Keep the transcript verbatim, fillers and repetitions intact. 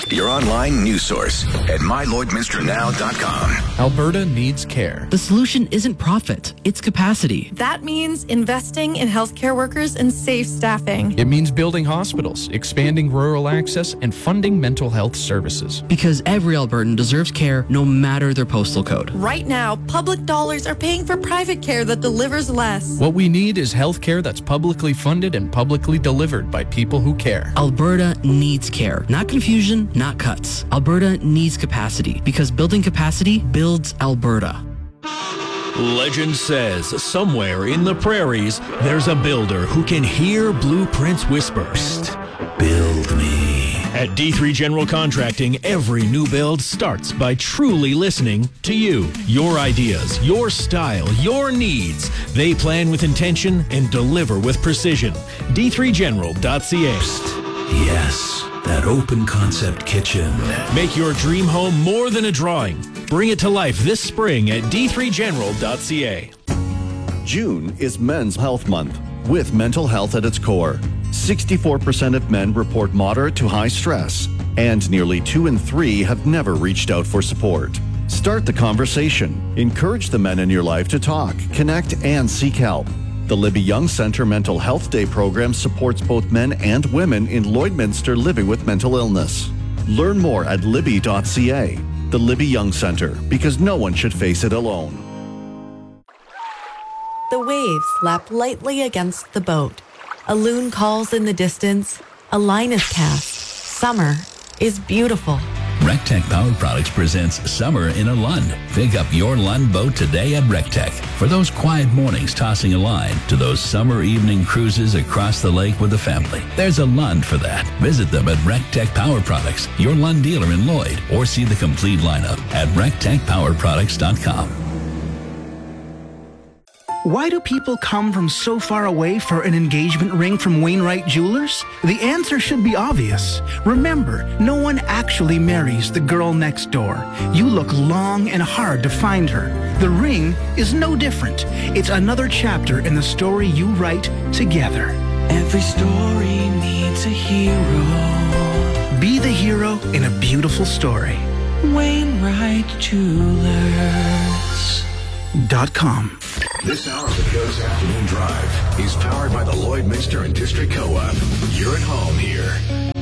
your online news source at my lloydminster now dot com. Alberta needs care. The solution isn't profit, it's capacity. That means investing in healthcare workers and safe staffing. It means building hospitals, expanding rural access, and funding mental health services. Because every Albertan deserves care no matter their postal code. Right now, public dollars are paying for private care that delivers less. What we need is health care that's publicly funded and publicly delivered by people who care. Alberta needs care. Not confusion, not cuts. Alberta needs capacity because building capacity builds Alberta. Legend says somewhere in the prairies, there's a builder who can hear blueprints whisper. Psst, build me. At D three General Contracting, every new build starts by truly listening to you. Your ideas, your style, your needs. They plan with intention and deliver with precision. D three general dot c a. Yes, that open concept kitchen. Make your dream home more than a drawing. Bring it to life this spring at D three general dot c a. June is Men's Health Month, with mental health at its core. sixty-four percent of men report moderate to high stress, and nearly two in three have never reached out for support. Start the conversation. Encourage the men in your life to talk, connect, and seek help. The Libby Young Center Mental Health Day program supports both men and women in Lloydminster living with mental illness. Learn more at libby dot c a. The Libby Young Center, because no one should face it alone. The waves lap lightly against the boat. A loon calls in the distance. A line is cast. Summer is beautiful. RecTech Power Products presents Summer in a Lund. Pick up your Lund boat today at RecTech. For those quiet mornings tossing a line to those summer evening cruises across the lake with the family, there's a Lund for that. Visit them at RecTech Power Products, your Lund dealer in Lloyd, or see the complete lineup at rec tech power products dot com. Why do people come from so far away for an engagement ring from Wainwright Jewelers? The answer should be obvious. Remember, no one actually marries the girl next door. You look long and hard to find her. The ring is no different. It's another chapter in the story you write together. Every story needs a hero. Be the hero in a beautiful story. Wainwright Jewelers dot com. This hour of the Coast Afternoon Drive is powered by the Lloydminster and District Co-op. You're at home here.